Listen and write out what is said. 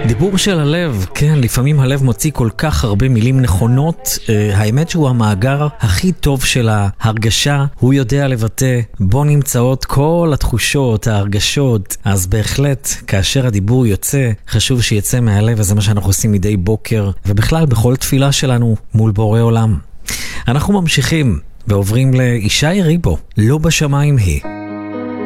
דיבור של הלב, כן, לפעמים הלב מוציא כל כך הרבה מילים נכונות. האמת שהוא המאגר הכי טוב של ההרגשה, הוא יודע לבטא, בו נמצאות כל התחושות, ההרגשות. אז בהחלט, כאשר הדיבור יוצא, חשוב שיצא מהלב, וזה מה שאנחנו עושים מדי בוקר, ובכלל בכל תפילה שלנו מול בורא עולם. אנחנו ממשיכים ועוברים לישי ריבו, לא בשמיים היא.